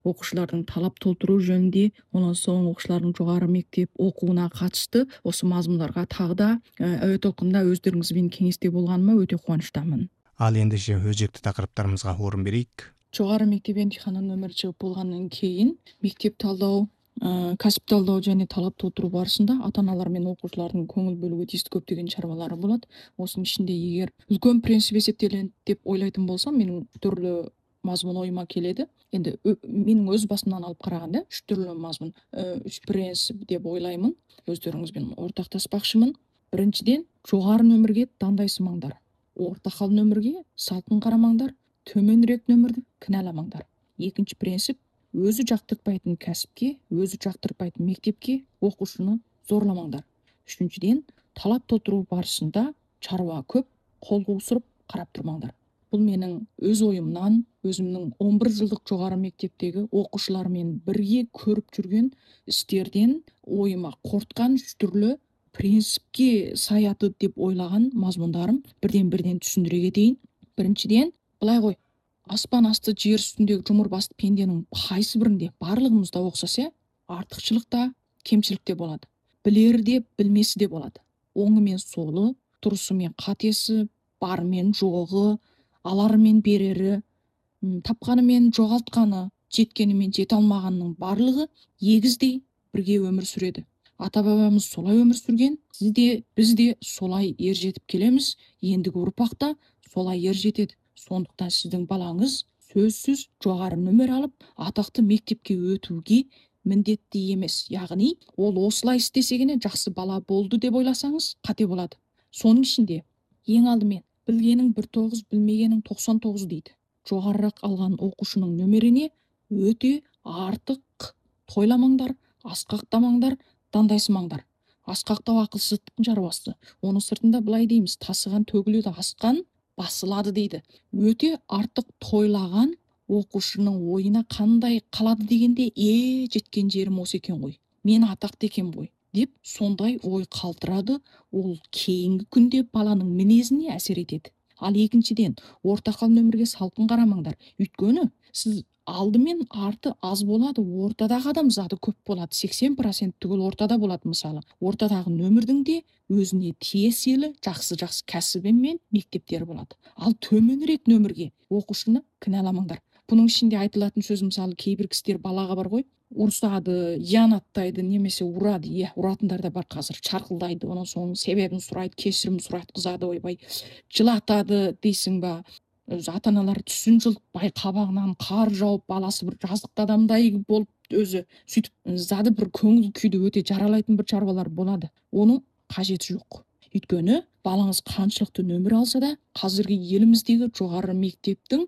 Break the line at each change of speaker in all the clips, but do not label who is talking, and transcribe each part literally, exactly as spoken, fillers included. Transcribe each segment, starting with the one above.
окуучулардын талап толтуруу жөнүндө, андан соң окуучулардын жогору мектеп окууна катышты осы мазмундарга дагы да өбө толкунда өздөрүңүз менен кеңеште болгоныма өтө кубанычтамын.
Ал ендеше өзекті тақырыптарымызға орын берейік.
Жогору мектеп емтиханынын нөмүрү чыгып болгондон кийин мектеп талдоо, касып талдоо және талап толтуруу барысында ата-аналар менен окуучулардын көңүл бөлүүгө тийиштүү көптөгөн чаралары болот. Осунун ичинде эгер үлкөн принцип эсептелинет деп ойлойтун болсом, менин үч түрлүү мазмун оюма келеди. Энди менин өз басымдан алып караганда үч түрлүү мазмун, үч принцип деп ойлаймын. Өздөрүңүз менен ортакташпакчымын. Биринчиден, жогору нөмүргө дандайсымаңдар. Орто кал нөмүргө салкын карамаңдар, төмөнүрөөк нөмүрдү кыналамаңдар. Экинчи принцип, өзү жактырбайтын касипке, өзү жактырбайтын мектепке окуушуну зорламаңдар. Үчүнчүден, талап толтуруу барысында чарба көп, кол куусуруп карап турмаңдар. Бул менин өз оюмдан, өзүмдүн он бир жылдык жогору мектептеги окуучулар менен бирге көрүп жүргөн иштерден оюма корткан үч түрлүү принципке саятыт деп ойлаган мазмундарым бирден бирден түшүндүрө кетейин. Биринчиден, былай кой, аспан асты жер үстүндөгү жумурбаст пенденин кайсы биринде барлыгыбызда окшош э, артыкчылык да, кемчилик да болот. Билери де, билмеси де болот. Оңу менен солу, турусу менен катеси, бары менен жогу, алары менен берери, тапканы менен жогалтканы, жеткени менен жете алмаганынын барлыгы эгиздей бирге өмүр сүрөдү. Ата бабамыз солай өмүр сүргөн, сиз де, биз де солай эр жетип келебиз. Эндиги урпак да солай эр жетет. Сондуктан сиздин балаңыз сөзсүз жогору нөмөр алып, атактуу мектепке өтүүгө міндетті емес. Яғни, ол осылай істесе генә жақсы бала болды деп ойласаңыз, қате болады. Соның ішінде ең алдымен білгенің бір тоғыз, білмегенің тоқсан тоғыз дейді. Жоғарырақ алған оқушының нөміріне өте артық тойламаңдар, асқақтамаңдар, дандайсымаңдар. Асқақтау ақылсыздықтың жарбасы. Оны сыртында былай дейміз: тасыған төгіледі, асқан басылады дейді. Өте артық тойлаған оқушының ойына қандай қалады дегенде, е жеткен жерім осы екен ғой, мен атақты екен ғой деп сондай ой қалдырады. Ол кейінгі күнде баланың мінезіне әсер етеді. Ал екіншіден, ортақал нөмірге салқын қарамаңдар. Өйткені сіз алдымен арты аз болады, ортадағы адам заты көп болады. сексен процент түгіл ортада болады. Мысалы, ортадағы нөмірдің де өзіне тиесілі жақсы-жақсы кәсібі мен мектептері болады. Ал төменірек нөмірге оқушыны кінәламаңдар. Бұның ішінде айтылатын сөз, мысалы, кейбір кісілер балаға бар ғой, ұрсады, иянаттайды, немесе ұрады. Иә, ұратындар да бар қазір, шарқылдайды, онан соң себебін сұрайды, кешірім сұрайды, қызады, ойбай, жылатады дейсің ба. Өзі ата-аналар түсін жылытпай, қабағынан қар жауып, баласы бір жазықты адамдай болып, өзі сөйтіп зады бір көңіл күйді өте жаралайтын бір шаруалар болады. Оның қажеті жоқ. Өйткені балаңыз қаншылықты нөмір алса да, қазіргі еліміздегі жоғары мектептің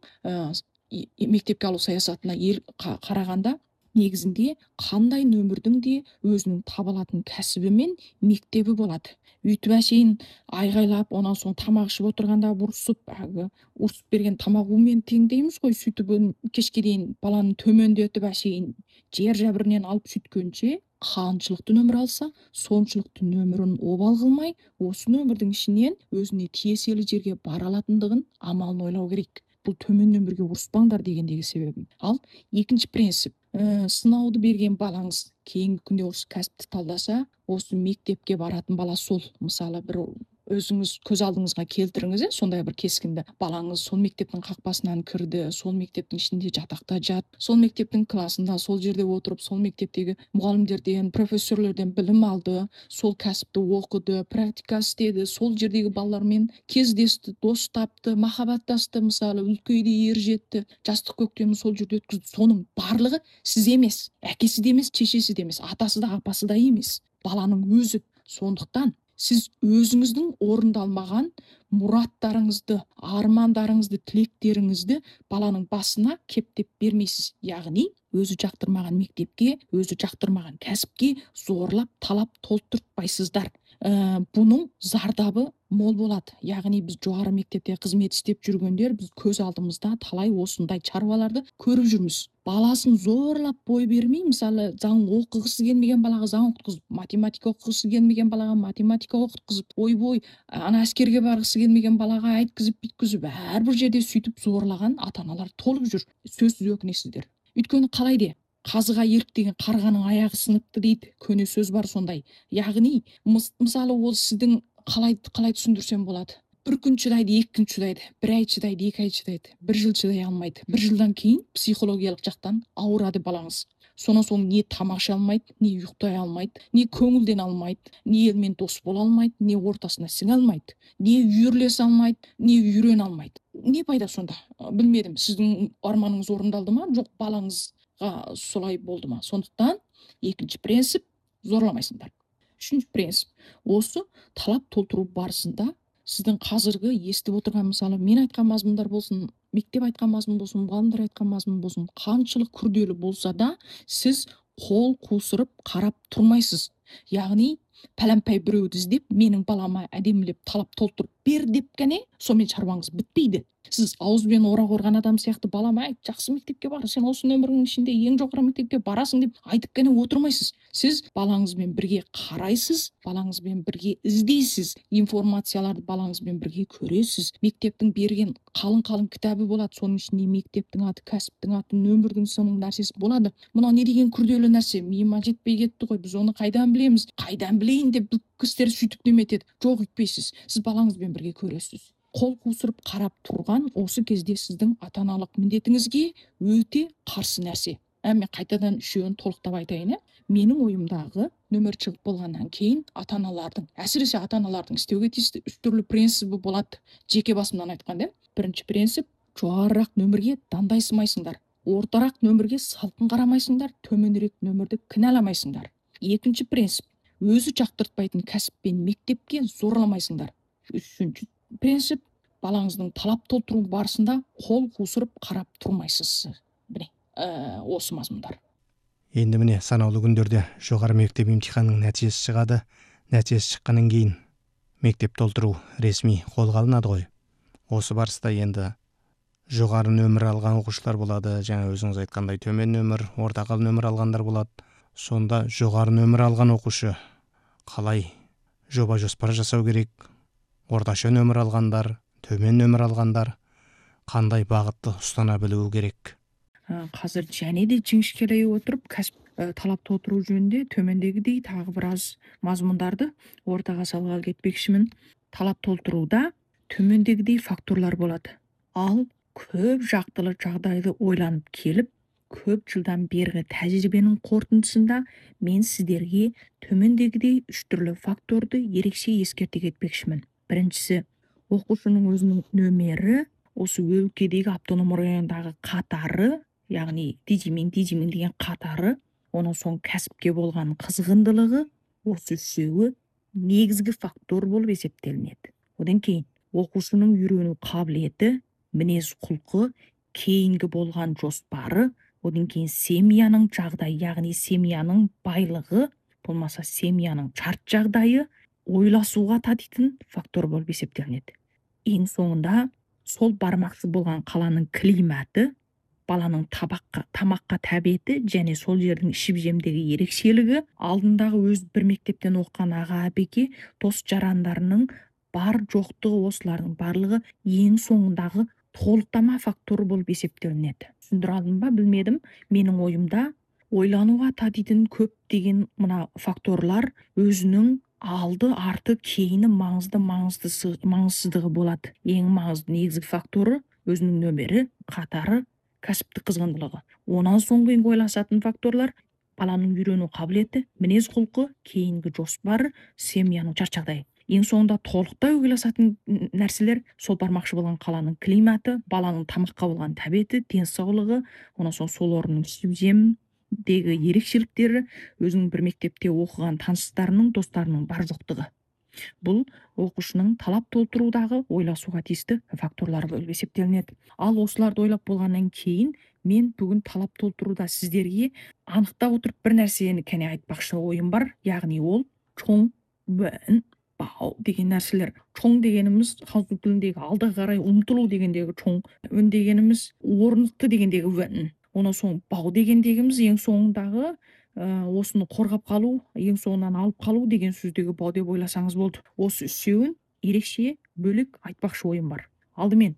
мектепке алу саясатына ел қарағанда, негізінде қандай нөмірдің де өзінің табылатын кәсібі мен мектебі болады. Үйтіп әшейін айғайлап, онан соң тамақ ішіп отырғанда ұрсып, ұрсып берген тамағумен тең дейміз ғой. Сөйтіп кешке дейін баланы төмендетіп әшейін жер жабырынан алып сөйткенше, қаншылықты нөмір алса, соншылықты нөмірін обал қылмай, осы нөмірдің ішінен өзіне тиесілі жерге бара алатындығын амалын ойлау керек. Бұл төмен нөмірге ұрыспаңдар дегендегі себебім. Ал екінші принцип, ә, сынауды берген балаңыз кейінгі күнде осы кәсіпті талдаса, осы мектепке баратын бала сол. Мысалы, бір өзіңіз көз алдыңызға келтіріңіз, сондай бір кескінді балаңыз сол мектептің қақпасынан кірді, сол мектептің ішінде жатақта жат, сол мектептің классында сол жерде отырып, сол мектептегі мұғалімдерден, профессорлерден білім алды, сол кәсіпті оқыды, практика істеді, сол жердегі балалармен кездесті, дос тапты, махаббаттасты, мысалы, үлкейді, ер жетті, жастық көктемін сол жерде өткізді. Соның барлығы сіз емес, әкесі де емес, шешесі де емес, атасы да, апасы да емес, баланың өзі. Сондықтан сіз өзіңіздің орындалмаған мұраттарыңызды, армандарыңызды, тілектеріңізді баланың басына кептеп бермейсіз. Яғни, өзі жақтырмаған мектепке, өзі жақтырмаған кәсіпке зорлап, талап толтыртпайсыздар. Ә, бұның зардабы мол болады. Яғни, біз жоғары мектепте қызмет істеп жүргендер, біз көз алдымызда талай осындай шаруаларды көріп жүрміз. Баласын зорлап бой бермей, мысалы, заң оқығысы келмеген балаға заң оқытқызып, математика оқығысы келмеген балаға математика оқытқызып, ойбой, ана әскерге барғысы келмеген балаға айткызып, биткізіп, әрбір жерде сөйтіп зорлаған ата-аналар толып жүр. Сөзсіз өкінесіздер. Өйткені қалай де қазыға еліктеген қарғаның аяғы сыныпты дейді, көне сөз бар сондай. Яғни мыс- мысалы ол сіздің қалай қалай түсіндірсем болады. Бір күн шыдайды, екі күн шыдайды, бір ай шыдайды, екі ай шыдайды, бір жыл шыдай алмайды. Бір жылдан кейін психологиялық жақтан ауырады балаңыз. Сонан соң не тамақ іше алмайды, не ұйықтай алмайды, не көңілден алмайды, не елмен дос бола алмайды, не ортасына сіңе алмайды, не үйірлесе алмайды, не үйрене алмайды. Не пайда сонда? Ә, білмедім, сіздің арманыңыз орындалды ма, жоқ балаңызға солай болды ма? Сондықтан екінші принцип зорламайсыңдар. Үшінші принцип осы талап толтыру барысында сіздің қазіргі естіп отырған, мысалы мен айтқан мазмұндар болсын, мектеп айтқан мазмұн болсын, мұғалімдер айтқан мазмұн болсын, қаншалық күрделі болса да сіз қол қусырып қарап тұрмайсыз. Яғни пәләмпәй біреуді іздеп менің балама әдемілеп талап толтырып бер деп кәне сонымен шаруаңыз бітпейді. Сіз ауызбен орақ орған адам сияқты балама айт, жақсы мектепке бар, сен осы нөмірінің ішінде ең жоғары мектепке барасың деп айтып кәне отырмайсыз. Сіз балаңызбен бірге қарайсыз, балаңызбен бірге іздейсіз, информацияларды балаңызбен бірге көресіз. Мектептің берген қалың-қалың кітабы болады, соның ішінде мектептің аты, кәсіптің аты, нөмірдің соның нәрсесі болады. Мынау не деген күрделі нәрсе, миыма жетпей кетті ғой, біз оны қайдан білеміз, қайдан білейін деп бұл кісілер сөйтіп деметеді. Жоқ, өйтпейсіз, сіз балаңызбен бірге көресіз. Қол қусырып қарап тұрған осы кезде сіздің ата-аналық міндетіңізге өте қарсы нәрсе. Ә, мен қайтадан үшеуін толықтап айтайын. Ә? Менің ойымдағы нөмір шығып болғаннан кейін ата-аналардың, әсіресе ата-аналардың істеуге тиісті үш түрлі принципі болады. Жеке басымнан айтқанда, бірінші принцип жоғарырақ нөмірге дандайсымайсыңдар, ортарақ нөмірге салқын қарамайсыңдар, төменірек нөмірді кінәламайсыңдар. Екінші принцип өзі жақтыртпайтын кәсіп пен мектепке зорламайсыңдар. Үшінші принцип балаңыздың талап толтыру барысында қол қусырып қарап тұрмайсыз. Міне, ә, осы мазмұндар.
Енді міне санаулы күндерде жоғары мектеп емтиханының нәтижесі шығады. Нәтижесі шыққаннан кейін мектеп толтыру ресми қолға алынады ғой. Осы барыста енді жоғары нөмір алған оқушылар болады, жаңа өзіңіз айтқандай төмен нөмір, ортақал нөмір алғандар болады. Сонда жоғары нөмір алған оқушы қалай жоба жоспар жасау керек? Орташа нөмір алғандар, төмен нөмір алғандар қандай бағытты ұстана білуі керек?
Ә, қазір және де жіңішкелей отырып кәсіп ә, талап толтыру жөнінде төмендегідей тағы біраз мазмұндарды ортаға салғалы кетпекшімін. Талап толтыруда төмендегідей факторлар болады. Ал көп жақтылы жағдайды ойланып келіп, көп жылдан бергі тәжірибенің қорытындысында мен сіздерге төмендегідей үш түрлі факторды ерекше ескерте кетпекшімін. Біріншісі, оқушының өзінің нөмері, осы өлкедегі автоном райондағы қатары, яғни дижимен дижимен деген қатары, оның соң кәсіпке болған қызғындылығы, осы үшеуі негізгі фактор болып есептелінеді. Одан кейін оқушының үйрену қабілеті, мінез құлқы, кейінгі болған жоспары, одан кейін семьяның жағдайы, яғни семьяның байлығы, болмаса семьяның шарт жағдайы ойласуға татитын фактор болып есептелінеді. Ең соңында сол бармақшы болған қаланың климаты, баланың табаққа, тамаққа тәбеті және сол жердің ішіп жемдегі ерекшелігі, алдындағы өз бір мектептен оқыған аға әпеке, дос жарандарының бар жоқтығы, осылардың барлығы ең соңындағы толықтама факторы болып есептелінеді. Түсіндіре алдым ба, білмедім. Менің ойымда ойлануға татитын көп деген мына факторлар өзінің алды, арты, кейіні маңызды маңыздысы, маңызсыздығы болады. Ең маңызды негізгі факторы өзінің нөмері, қатары, кәсіптік қызғындылығы. Онан соң кейін ойласатын факторлар баланың үйрену қабілеті, мінез құлқы, кейінгі жоспары, семьяның шарт жағдайы. Ең соңында толықтай ойласатын нәрселер сол бармақшы болған қаланың климаты, баланың тамаққа болған тәбеті, денсаулығы, онан соң сол орынның ішіп жемдегі ерекшеліктері, өзінің бір мектепте оқыған таныстарының, достарының бар жоқтығы. Бұл оқушының талап толтырудағы ойласуға тиісті факторлар болып есептелінеді. Ал осыларды ойлап болғаннан кейін мен бүгін талап толтыруда сіздерге анықтап отырып бір нәрсені кәне айтпақшы ойым бар. Яғни ол чоң, бін, бау деген нәрселер. Чоң дегеніміз ханзу тіліндегі алдыға қарай ұмтылу дегендегі чоң, өн дегеніміз орнықты дегендегі він. Онан соң бау дегендегіміз ең соңындағы ә, осыны қорғап қалу, ең соңынан алып қалу деген сөздегі бау деп ойласаңыз болды. Осы үшеуін ерекше бөлек айтпақшы ойым бар. Алдымен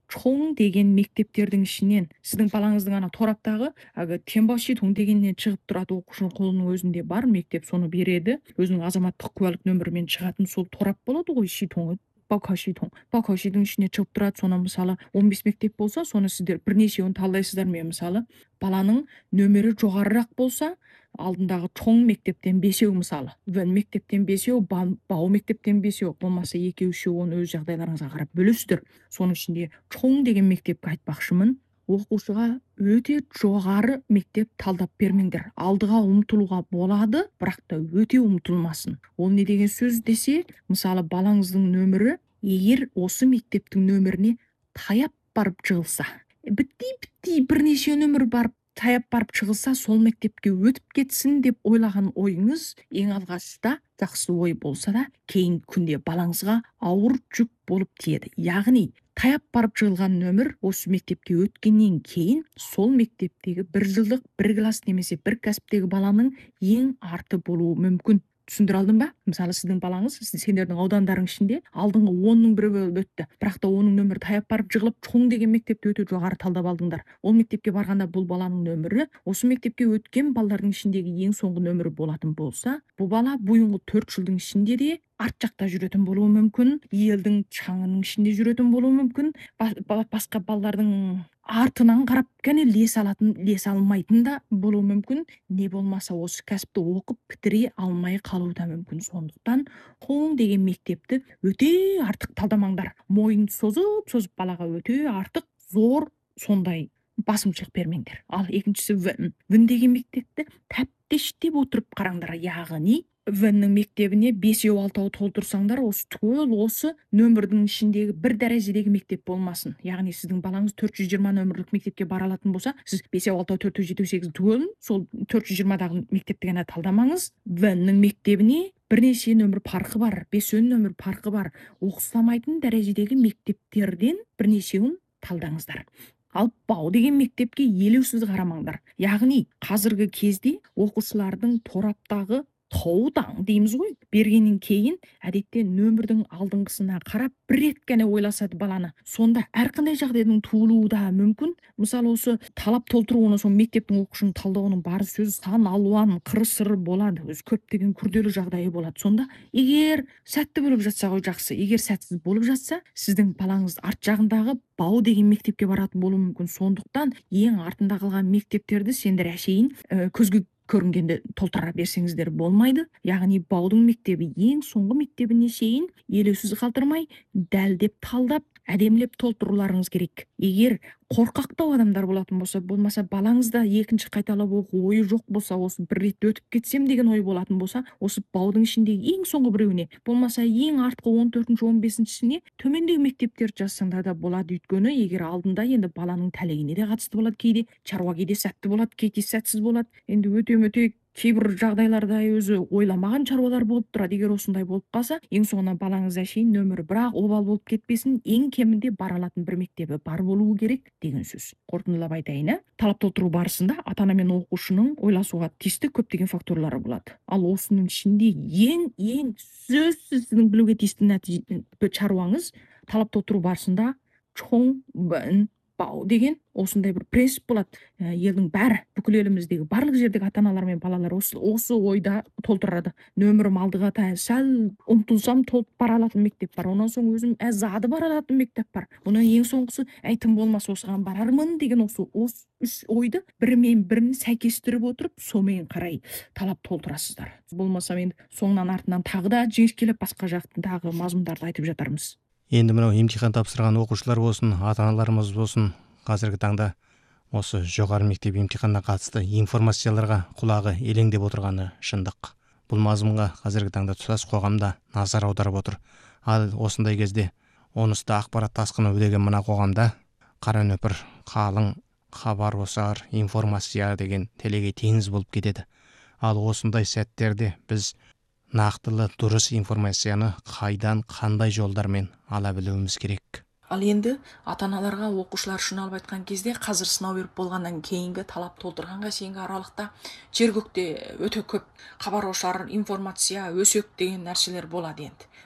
чоң деген мектептердің ішінен сіздің балаңыздың ана тораптағы әлгі тенбау шитоң дегеннен шығып тұрады, оқушының қолының өзінде бар, мектеп соны береді, өзінің азаматтық куәлік нөмірімен шығатын сол торап болады ғой, шитоңы, баукау шитоң баукау шидің ішіне шығып тұрады. Соны мысалы он бес мектеп болса, соны сіздер бірнешеуін талдайсыздар. Мен мысалы баланың нөмірі жоғарырақ болса, алдындағы чоң мектептен бесеу, мысалы вен мектептен бесеу, бау мектептен бесеу, болмаса екеу үшеу, оны өз жағдайларыңызға қарап бөлесіздер. Соның ішінде чоң деген мектепке айтпақшымын, оқушыға өте жоғары мектеп талдап бермеңдер. Алдыға ұмтылуға болады, бірақ та өте ұмтылмасын. Ол не деген сөз десе, мысалы балаңыздың нөмірі егер осы мектептің нөміріне таяп барып жығылса, бітті-бітті бірнеше нөмір барып таяп барып шығылса, сол мектепке өтіп кетсін деп ойлаған ойыңыз ең алғашта жақсы ой болса да, кейін күнде балаңызға ауыр жүк болып тиеді. Яғни таяп барып жығылған нөмір осы мектепке өткеннен кейін сол мектептегі бір жылдық, бір класс немесе бір кәсіптегі баланың ең арты болуы мүмкін. Түсіндіре алдым ба? Мысалы сіздің балаңыз сендердің аудандарың ішінде алдыңғы онның бірі болып өтті, бірақ та оның нөмірі таяп барып жығылып, чоң деген мектепті өте жоғары талдап алдыңдар. Ол мектепке барғанда бұл баланың нөмірі осы мектепке өткен балалардың ішіндегі ең соңғы нөмірі болатын болса, бұл бала бұйыңғы төрт жылдың ішінде де арт жақта жүретін болуы мүмкін, елдің шаңының ішінде жүретін болуы мүмкін, басқа балалардың артынан қарап кәне лес алатын, лес алмайтын да болуы мүмкін, не болмаса осы кәсіпті оқып бітіре алмай қалуы да мүмкін. Сондықтан чоң деген мектепті өте артық талдамаңдар. Мойынды созып, созып балаға өте артық зор сондай басымшылық бермеңдер. Ал екіншісі вен. Вен деген мектепті тәптештеп отырып қараңдар. Яғни веннің мектебіне бесеу алтау толтырсаңдар, осы түгел осы нөмірдің ішіндегі бір дәрежедегі мектеп болмасын. Яғни сіздің балаңыз төрт жүз жиырма нөмірлік мектепке бара алатын болса, сіз бесеу алтау төрт жүз жетпіс сегіз түгелін сол төрт жүз жиырмадағы мектепті ғана талдамаңыз. Веннің мектебіне бірнеше нөмір парқы бар, бесеу нөмір парқы бар. Оқыстамайтын дәрежедегі мектептерден бірнешеуін талдаңыздар. Ал бау деген мектепке елеусіз қарамаңдар. Яғни қазіргі кезде оқушылардың тораптағы тоудаң дейміз ғой, бергеннен кейін әдетте нөмірдің алдыңғысына қарап бір рет қана ойласады баланы. Сонда әрқандай жағдайдың туылуы да мүмкін. Мысалы осы талап толтыруына, сол мектептің оқушының талдауының бар сөз сан алуан қыры-сыры болады, өз көптеген күрделі жағдайы болады. Сонда егер сәтті болып жатса ғой жақсы, егер сәтсіз болып жатса, сіздің балаңыз арт жағындағы бау деген мектепке баратын болуы мүмкін. Сондықтан ең артында қалған мектептерді сендер әшейін көзге көрінгенде толтыра берсеңіздер болмайды. Яғни баудың мектебі ең соңғы мектебіне шейін елеусіз қалдырмай, дәлдеп талдап, әдемілеп толтыруларыңыз керек. Егер қорқақтау адамдар болатын болса, болмаса балаңызда екінші қайталап оқу ойы жоқ болса, осы бір рет өтіп кетсем деген ой болатын болса, осы баудың ішіндегі ең соңғы біреуіне, болмаса ең артқы он төртінші он бесіншісіне төмендегі мектептерді жазсаңдар да болады. Өйткені егер алдында енді баланың тәлегіне де қатысты болады, кейде шаруа кейде сәтті болады, кейде сәтсіз болады. Енді өте-өте кейбір жағдайларда өзі ойламаған шаруалар болып тұрады. Егер осындай болып қалса, ең соңына балаңыз әшейін нөмірі бірақ обал болып кетпесін, ең кемінде бар алатын бір мектебі бар болуы керек деген сөз. Қорытындылап айтайын, талап толтыру барысында ата-ана мен оқушының ойласуға тиісті көптеген факторлары болады. Ал осының ішінде ең ең сөзсіз сіздің білуге тиісті нәтиже шаруаңыз талап толтыру барысында чоң бен бау деген осындай бір принцип болады. Елдің бәрі, бүкіл еліміздегі барлық жердегі ата-аналар мен балалар осы, осы ойда толтырады. Нөмірім алдыға та сәл ұмтылсам толып бара алатын мектеп бар. Онан соң өзім әзады бара алатын мектеп бар. Оның ең соңғысы әйтім болмас осыған барармын деген осы осы үш ойды бірімен бірін сәйкестіріп отырып, сомен қарай талап толтырасыздар. Болмаса мен соңынан артынан тағы да жіңішкелеп басқа жақтағы мазмұндарды айтып жатармыз.
Енді мынау емтихан тапсырған оқушылар болсын, ата-аналарымыз болсын, қазіргі таңда осы жоғары мектеп емтиханына қатысты информацияларға құлағы елеңдеп отырғаны шындық. Бұл мазмұнға қазіргі таңда тұтас қоғамда назар аударып отыр. Ал осындай кезде онысты ақпарат тасқыны деген мына қоғамда қара нөпір, қалың, хабар ошар, информация деген телегей теңіз болып кетеді. Ал осындай сәттерде біз нақтылы дұрыс информацияны қайдан, қандай жолдармен ала білуіміз керек.
Ал енді ата-аналарға оқушылар үшін алып айтқан кезде, қазір сынау беріп болғаннан кейінгі талап толтырғанға шейінгі аралықта жер көкте өте көп хабар ошар, информация, өсек деген нәрселер болады енді.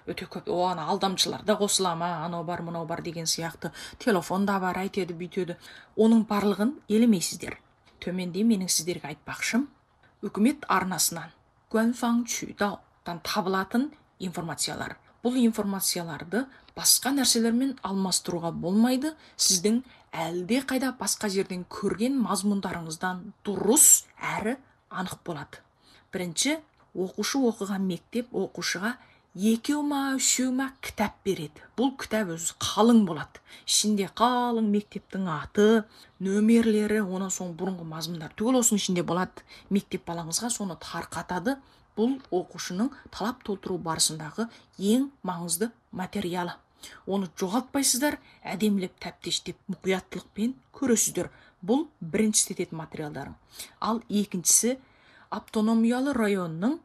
өте көп. оған алдамшылар да қосыла ма, анау бар мынау бар деген сияқты, телефон да бар, айтеді бүйтеді. Оның барлығын елемейсіздер. Төменде менің сіздерге айтпақшым, үкімет арнасынан гуанфан чудаодан табылатын информациялар. Бұл информацияларды басқа нәрселермен алмастыруға болмайды. Сіздің әлде қайда басқа жерден көрген мазмұндарыңыздан дұрыс әрі анық болады. Бірінші, оқушы оқыған мектеп оқушыға екеу ма, үшеу ма кітап береді. Бұл кітап өзі қалың болады. Ішінде қалың мектептің аты, нөмерлері, онан соң бұрынғы мазмұндар түгел осының ішінде болады. Мектеп балаңызға соны тарқатады. Бұл оқушының талап толтыру барысындағы ең маңызды материалы. Оны жоғалтпайсыздар, әдемілеп тәптештеп мұқияттылықпен көресіздер. Бұл бірінші ететін материалдарың. Ал екіншісі, автономиялы районның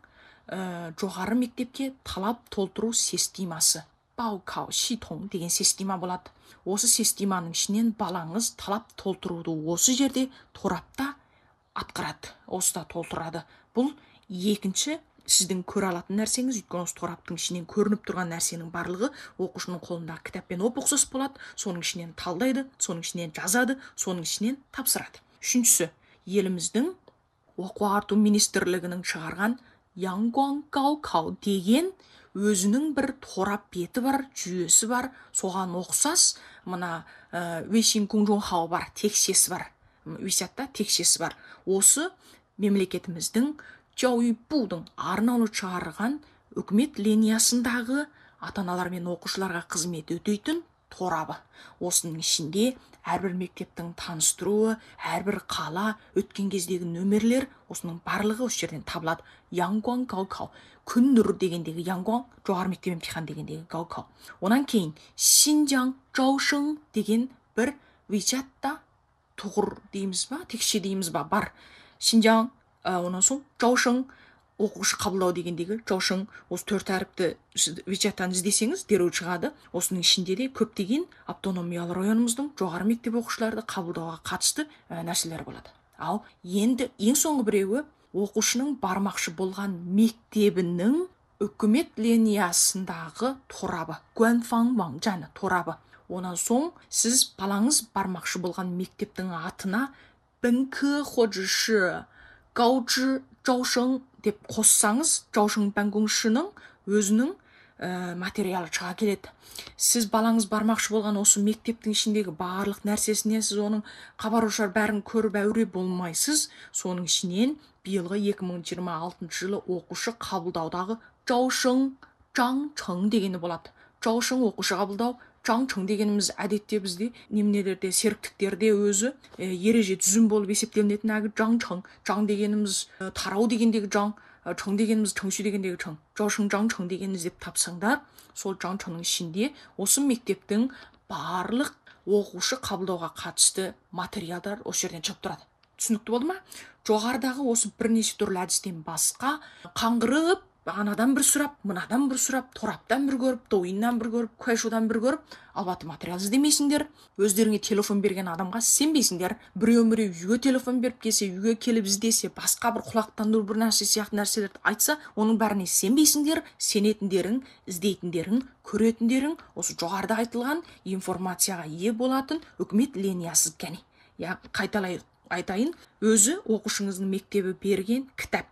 ә, жоғары мектепке талап толтыру системасы. Баукау шитон деген система болады. Осы системаның ішінен балаңыз талап толтыруды осы жерде торапта атқарады, осыда толтырады. Бұл екінші сіздің көре алатын нәрсеңіз, өйткені осы тораптың ішінен көрініп тұрған нәрсенің барлығы оқушының қолындағы кітаппен оп-ұқсас болады. Соның ішінен талдайды, соның ішінен жазады, соның ішінен тапсырады. Үшіншісі, еліміздің оқу ағарту министрлігінің шығарған Янгуан Гаокау деген өзінің бір торап беті бар, жүйесі бар. Соған ұқсас мына Вейшин Кунжонхау бар, текшесі бар. Висятта текшесі бар. Осы мемлекетіміздің Жауипудың арнаулы шығарған үкімет линиясындағы ата-аналар мен оқушыларға қызмет өтейтін торабы. Осының ішінде әрбір мектептің таныстыруы, әрбір қала, өткен кездегі нөмерлер, осының барлығы осы жерден табылады. Янгуан Гаокау, күн нұры дегендегі Янгуан, жоғары мектеп емтихан дегендегі Гаокау. Онан кейін Шинжаң Жаушың деген бір вичатта тұғыр дейміз ба, текше дейміз ба, бар. Шинжаң, онан соң Жаушың, оқушы қабылдау дегендегі Жаушың, осы төрт әріпті вичаттан іздесеңіз дереу шығады. Осының ішінде де көптеген автономиялы районымыздың жоғары мектеп оқушыларды қабылдауға қатысты нәрселер болады. Ал енді ең соңғы біреуі оқушының бармақшы болған мектебінің үкімет линиясындағы торабы, Гуанфан Ваңжаны торабы. Онан соң сіз балаңыз бармақшы болған мектептің атына Бэнкі ходжышы Гаужы Жаушың деп қоссаңыз, Жаушың Бәңгүңшінің өзінің ә, материалы шыға келеді. Сіз балаңыз бармақшы болған осы мектептің ішіндегі барлық нәрсесіне сіз оның хабар-ошар бәрін көріп әуре болмайсыз. Соның ішінен биылғы екі мың жиырма алтыншы жылы оқушы қабылдаудағы Жаушың Жаңчың дегені болады. Жаушың оқушы қабылдау, Жаңчың дегеніміз әдетте бізде немнелерде, серіктіктерде өзі ә, ереже түзім болып есептелінетін әгі Жаңчың. Жаң дегеніміз ә, тарау дегендегі Жаң, ә, Чың дегеніміз Чыңші дегендегі Чың. Жаушың Жаңчың дегеніміз деп тапсаңдар, сол Жаңчыңның ішінде осы мектептің барлық оқушы қабылдауға қатысты материалдар осы жерден шығып тұрады. Түсінікті болды ма? Жоғарыдағы осы бірнеше түрлі әдістен басқа қаңғырып, анадан бір сұрап, мынадан бір сұрап, тораптан бір көріп, тойыннан бір көріп, куәшудан бір көріп, албаты материал іздемейсіңдер. Өздеріңе телефон берген адамға сенбейсіңдер. Біреу-біреу үйге телефон беріп келсе, үйге келіп іздесе, басқа бір құлақтандыру бір нәрсе сияқты нәрселерді айтса, оның бәріне сенбейсіңдер. Сенетіндерің, іздейтіндерің, көретіндерің осы жоғарыда айтылған информацияға ие болатын үкімет линиясы кәне. Я қайталай айтайын, өзі оқушыңыздың мектебі берген кітап.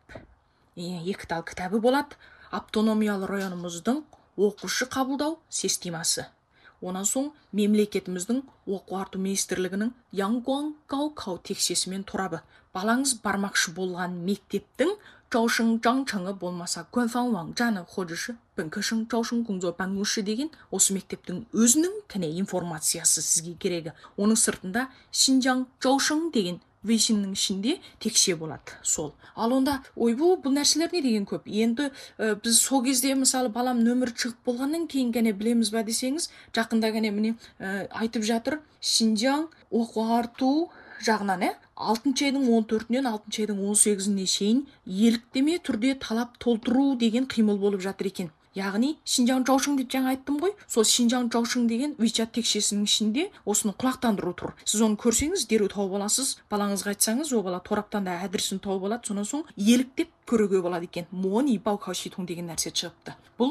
Екі тал кітабы болады. Автономиялы районымыздың оқушы қабылдау системасы. Онан соң мемлекетіміздің оқу ағарту министрлігінің Янгуан Гаокау текшесімен торабы. Балаңыз бармақшы болған мектептің Жаушың Жаңчыңы болмаса Гуанфан Ваңжаны ходжышы Бэнкішің Жаушың Гуңзо Бәңгүші деген осы мектептің өзінің кәне информациясы сізге керегі. Оның сыртында Шинжаң Жаушың деген Вейшиннің ішінде текше болады сол. Ал онда ойбу бұл нәрселер не деген көп. Енді ә, біз сол кезде мысалы балам нөмір шығып болғаннан кейін ғана білеміз ба десеңіз, жақында ғана міне ә, айтып жатыр Шинжаң оқу ағарту жағынан ә, алтыншы айдың он төртінен алтыншы айдың он сегізіне шейін еліктеме түрде талап толтыру деген қимыл болып жатыр екен. Яғни Шинжаң Жаушың деп жаңа айттым ғой. Сол Шинжаң Жаушың деген вичат текшесінің ішінде осыны құлақтандыру тұр. Сіз оны көрсеңіз, дереу тауып аласыз. Балаңызға айтсаңыз, о бала тораптан да адресін тауып алады. Сонан соң еліктеп көруге болады екен. Мони Баукау Шитун деген нәрсе шығыпты. Бұл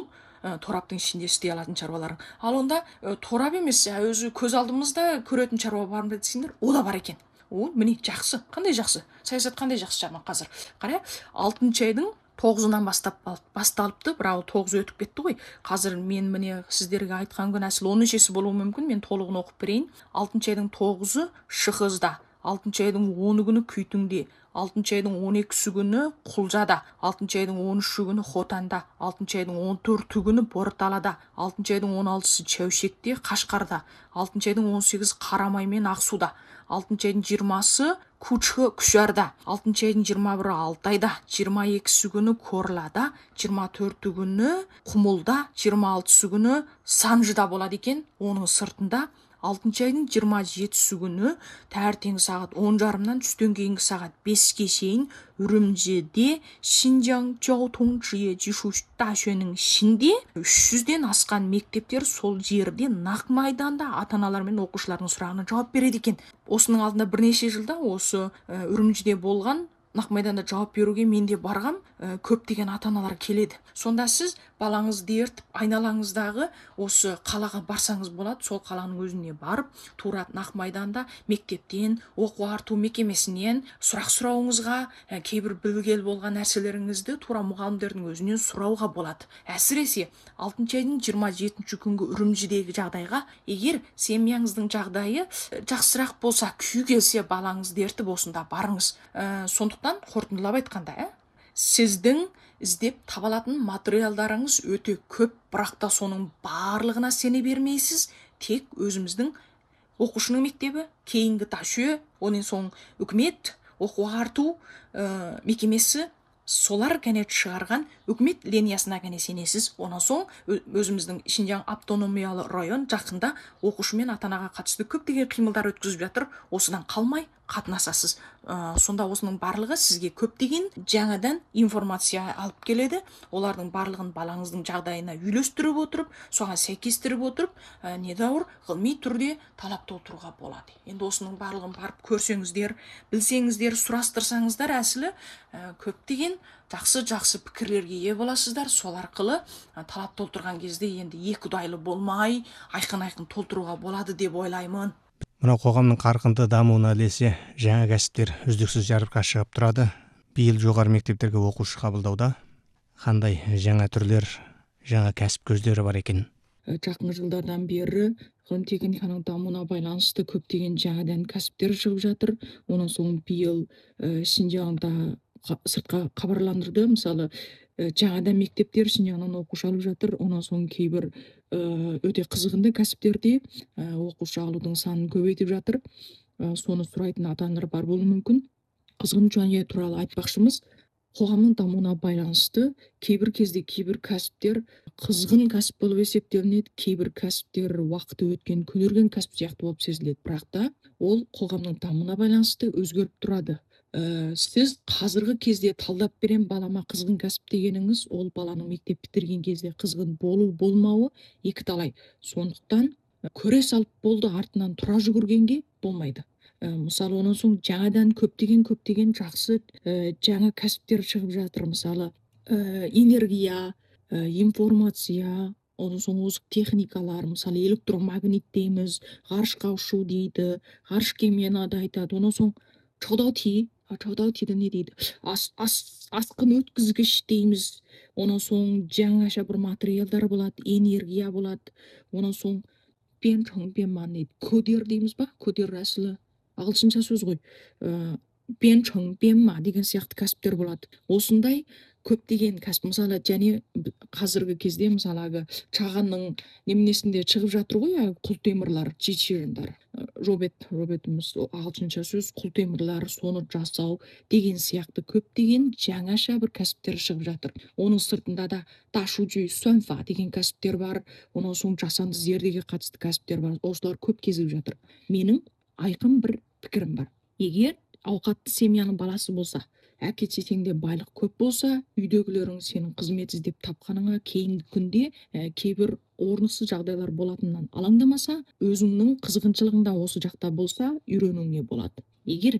ә, тораптың ішінде істей алатын шаруаларың. Ал онда ә, торап емес, ә, өзі көз алдымызда көретін шаруа бар ма десеңдер, о да бар екен. О, міне жақсы. Қандай жақсы. Саясат қандай жақсы жағынан қазір. Қара, алтыншы айдың тоғызынан бастап басталыпты, бірақ ол тоғыз өтіп кетті ғой. Қазір мен міне сіздерге айтқан күн әсіл оныншысы болуы мүмкін, мен толығын оқып берейін. алтыншы айдың тоғызы Шығызда, алтыншы айдың оны күні Күйтіңде, алтыншы айдың он екісі күні Құлжада, алтыншы айдың он үші күні Хотанда, алтыншы айдың он төрті күні Борталада, алтыншы айдың он алтысы Чәушекте, Қашқарда, алтыншы айдың он сегізі Қарамай мен Ақсуда, алтыншы айдың жиырмасы Күчі Күшарда, алтыншы айдың жиырма бірі Алтайда, жиырма екісі күні Корлада, жиырма төрті күні Құмылда, жиырма алтысы күні Санжыда болады екен. Оның сыртында алтыншы айдың жиырма жетісі күні таңертең сағат он жарымнан түстен кейінгі сағат беске шейін Үрімжіде Шинжаң Жаутоң Жие Жишу Дашөнің ішінде үш жүзден асқан мектептер сол жерде нақ майданда ата-аналар мен оқушылардың сұрағына жауап береді екен. Осының алдында бірнеше жылда осы ә, Үрімжіде болған нақ майданда жауап беруге мен де барғам, ә, көптеген ата-аналар келеді. Сонда сіз балаңызды ертіп айналаңыздағы осы қалаға барсаңыз болады, сол қаланың өзіне барып, тура нақ майданда мектептен, оқу ағарту мекемесінен сұрақ сұрауыңызға, ә, кейбір білгел болған нәрселеріңізді тура мұғалімдердің өзінен сұрауға болады. Әсіресе алтыншы айдың жиырма жетінші күнгі Үрімжідегі жағдайға, егер семьяңыздың жағдайы жақсырақ болса, күй келсе, балаңызды ертіп осында барыңыз. Ә, сондықтан қорытындылап айтқанда, ә, сіздің іздеп табалатын материалдарыңыз өте көп, бірақ та соның барлығына сене бермейсіз. Тек өзіміздің оқушының мектебі, кейінгі ташө, онен соң үкімет, оқу ағарту ә, мекемесі, солар кәне шығарған үкімет линиясына кәне сенесіз. Онан соң өзіміздің Шинжаң автономиялы район жақында оқушы мен ата-анаға қатысты көптеген қимылдар өткізіп жатыр. Осыдан қалмай қатынасасыз. Ә, сонда осының барлығы сізге көптеген жаңадан информация алып келеді. Олардың барлығын балаңыздың жағдайына үйлестіріп отырып, соған сәйкестіріп отырып, ә, недәуір ғылыми түрде талап толтыруға болады. Енді осының барлығын барып көрсеңіздер, білсеңіздер, сұрастырсаңыздар, әсілі ә, көптеген жақсы-жақсы пікірлерге ие боласыздар. Сол арқылы ә, талап толтырған кезде енді екі дайлы болмай, айқын-айқын толтыруға болады деп ойлаймын.
Мынау қоғамның қарқынды дамуына ілесе жаңа кәсіптер үздіксіз жарыққа шығып тұрады. Биыл жоғары мектептерге оқушы қабылдауда қандай жаңа түрлер, жаңа кәсіп көздері бар екен?
Жақын жылдардан бері ғылым техниканың дамуына байланысты көптеген жаңадан кәсіптер шығып жатыр. Оның соң биыл ә, Шинжаңда сыртқа хабарландырды. Мысалы, ә, жаңадан мектептер Шинжаңнан оқушы алып жатыр. Онан соң кейбір ә, өте қызығынды кәсіптерде ә, оқушы алудың санын көбейтіп жатыр. Ә, соны сұрайтын ата-аналар бар болуы мүмкін. Қызғын және туралы айтпақшымыз, қоғамның дамуына байланысты кейбір кезде кейбір кәсіптер қызғын кәсіп болып есептелінеді, кейбір кәсіптер уақыты өткен көнерген кәсіп сияқты болып сезіледі. Бірақ та ол қоғамның дамуына байланысты өзгеріп тұрады. Ә, сіз қазіргі кезде талдап берем балама қызғын кәсіп дегеніңіз, ол баланың мектеп бітірген кезде қызғын болу болмауы екі талай. Сондықтан көре салып болды артынан тұра жүгіргенге болмайды. Ә, мысалы, онан соң жаңадан көптеген көптеген жақсы ә, жаңа кәсіптер шығып жатыр. Мысалы, ә, энергия, ә, информация, онан соң озық техникалар, мысалы электромагнит дейміз, ғарышқа ұшу дейді, ғарыш кемені да айтады. Онан соң чаудау-ти, чаудау-тиді не дейді? Ас, ас, асқын өткізгіш дейміз. Онан соң жаңаша бір материалдар болады, энергия болады. Онан соң пен чоң пен ма дейді, көдер дейміз ба? Көдер әсілі ағылшынша сөз ғой. Ә, пен чоң пен ма деген сияқты кәсіптер болады. Осындай көптеген кәсіп. Мысалы, және қазіргі кезде мысалы чағанның неменесінде шығып жатыр ғой, құлтемірлер, жечеріндар. Робет, робетіміз ағылшынша сөз, құлтемірлер, соны жасау деген сияқты көптеген жаңаша бір кәсіптер шығып жатыр. Оның сыртында да ташуджи, сөнфа деген кәсіптер бар. Оның соң жасанды зердеге қатысты кәсіптер бар. Осылар көп кезіп жатыр. Менің айқын бір пікірім бар. Егер ауқатты семьяның баласы болса, әке шешеңде байлық көп болса, үйдегілерің сенің қызмет іздеп тапқаныңа кейінгі күнде ә, кейбір орнысыз жағдайлар болатынынан алаңдамаса, өзіңнің қызғыншылығың да осы жақта болса, үйренуіңе болады. Егер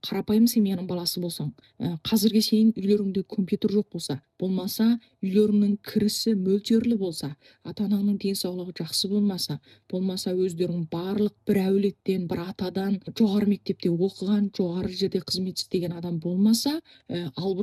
қарапайым семьяның баласы болсаң, ә, қазірге шейін үйлеріңде компьютер жоқ болса, болмаса үйлеріңнің кірісі мөлшерлі болса, ата анаңның денсаулығы жақсы болмаса, болмаса өздерің барлық бір әулеттен, бір атадан жоғары мектепте оқыған, жоғары жерде қызмет істеген адам болмаса, ә, ал